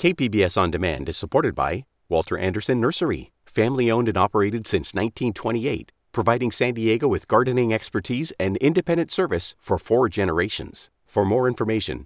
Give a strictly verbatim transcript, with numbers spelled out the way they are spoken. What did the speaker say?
K P B S On Demand is supported by Walter Anderson Nursery, family-owned and operated since nineteen twenty-eight, providing San Diego with gardening expertise and independent service for four generations. For more information,